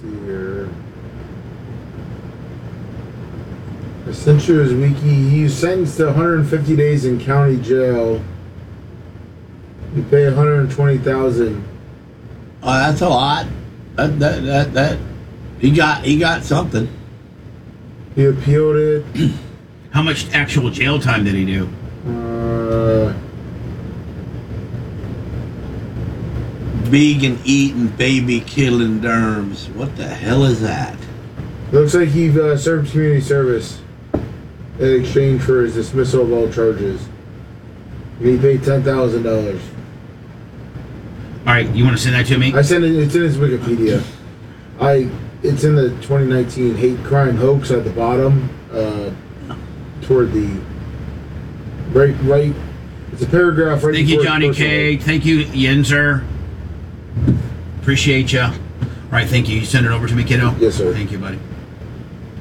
see here. I sent you his wiki. He's sentenced to 150 days in county jail. You pay 120,000. Oh, that's a lot. That he got something. He appealed it. How much actual jail time did he do? Vegan eating, baby killing derms. What the hell is that? Looks like he served community service in exchange for his dismissal of all charges. And he paid $10,000. All right, you want to send that to me? I sent it. It's in his Wikipedia. It's in the 2019 hate crime hoax at the bottom, toward the right. It's a paragraph right. Thank you, before Johnny personal. K. Thank you, Yenzer. Appreciate you. All right, thank you. You send it over to me, kiddo? Yes, sir. Thank you, buddy.